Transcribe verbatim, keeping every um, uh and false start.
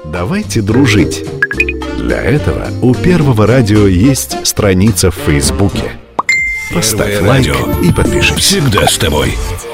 Давайте дружить. Для этого у Первого радио есть страница в Фейсбуке. Поставь лайк и подпишись. Всегда с тобой.